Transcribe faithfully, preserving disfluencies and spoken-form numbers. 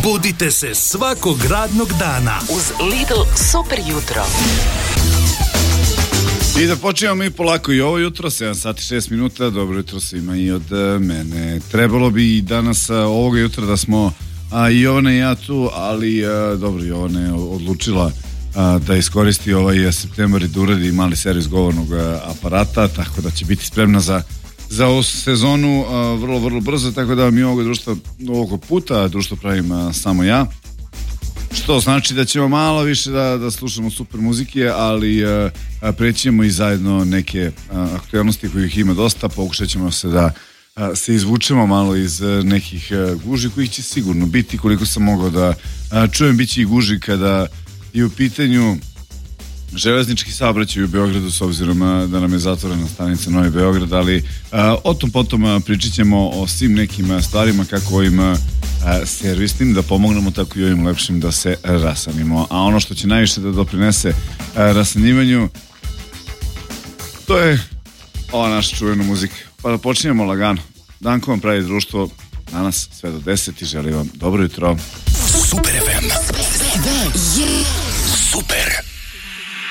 Budite se svakog radnog dana uz Lidl super jutro. I da počinjamo mi polako i ovo jutro, sedam sati šest minuta, dobro jutro svima i od mene. Trebalo bi i danas ovoga jutra da smo a, i Jovana i ja tu, ali a, dobro, Jovana je odlučila a, da iskoristi ovaj septembar i da uradi mali servis govornog a, aparata, tako da će biti spremna za, za ovu sezonu a, vrlo, vrlo brzo, tako da mi ovoga društva ovog puta društvo pravim a, samo ja. Što znači da ćemo malo više da, da slušamo super muzike, ali a, a, prećemo i zajedno neke a, aktualnosti kojih ima dosta, pokušat ćemo se da a, se izvučemo malo iz a, nekih a, guži kojih će sigurno biti, koliko sam mogao da a, čujem, bit će i guži kada je u pitanju železnički saobraćaj u Beogradu, s obzirom a, da nam je zatvorena stanica Novi Beograd, ali a, o tom potom a, pričat ćemo o svim nekim a, stvarima kako ovim a, servisnim, da pomognemo tako i ovim lepšim da se rasanimo. A ono što će najviše da doprinese rasanivanju, to je ova naša čuvena muzika. Pa da počinjemo lagano. Danko vam pravi društvo danas sve do deset i želim vam dobro jutro. Super ef em. Sve je super.